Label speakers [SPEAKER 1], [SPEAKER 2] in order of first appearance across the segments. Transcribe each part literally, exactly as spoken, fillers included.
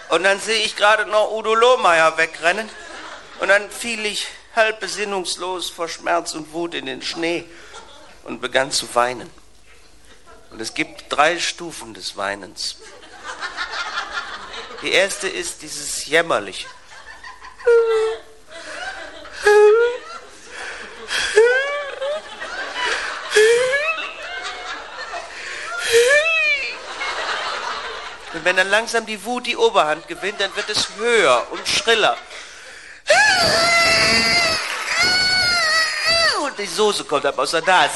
[SPEAKER 1] Und dann sehe ich gerade noch Udo Lohmeier wegrennen. Und dann fiel ich halb besinnungslos vor Schmerz und Wut in den Schnee und begann zu weinen. Und es gibt drei Stufen des Weinens. Die erste ist dieses Jämmerliche. Und wenn dann langsam die Wut die Oberhand gewinnt, dann wird es höher und schriller. Und die Soße kommt ab aus der Nase.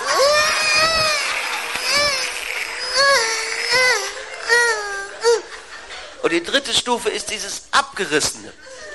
[SPEAKER 1] Und die dritte Stufe ist dieses Abgerissene.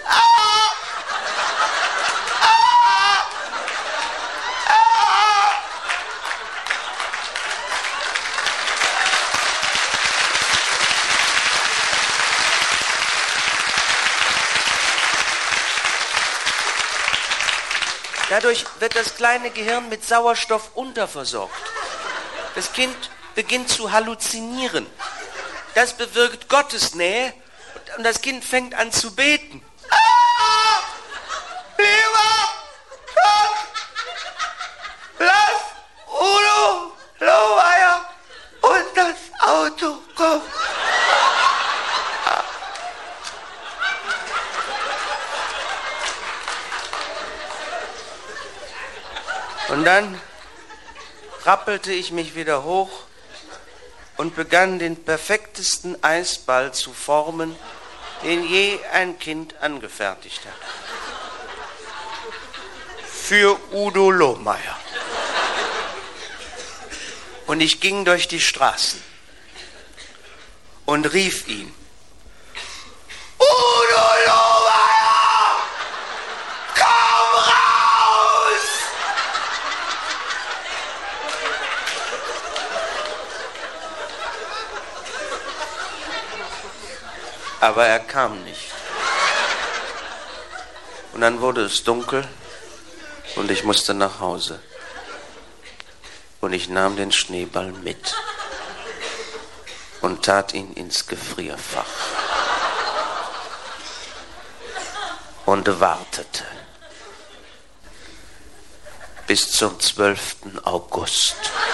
[SPEAKER 1] Dadurch wird das kleine Gehirn mit Sauerstoff unterversorgt. Das Kind beginnt zu halluzinieren. Das bewirkt Gottesnähe und das Kind fängt an zu beten. Ah! Lieber Gott, lass Udo Lohmeier und das Auto kommen. Und dann rappelte ich mich wieder hoch und begann den perfektesten Eisball zu formen, den je ein Kind angefertigt hat. Für Udo Lohmeier. Und ich ging durch die Straßen und rief ihn. Udo Lohmeier! Komm raus! Aber er kam nicht. Und dann wurde es dunkel und ich musste nach Hause. Und ich nahm den Schneeball mit und tat ihn ins Gefrierfach und wartete bis zum zwölften August.